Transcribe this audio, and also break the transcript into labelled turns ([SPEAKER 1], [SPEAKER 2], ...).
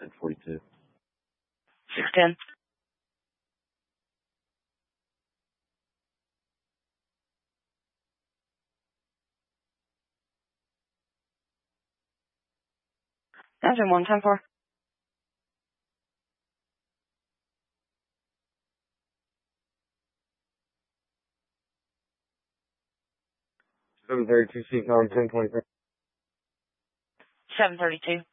[SPEAKER 1] 10:42.
[SPEAKER 2] 610. Engine 110-4.
[SPEAKER 1] 732 seat, 10:23.
[SPEAKER 2] 732.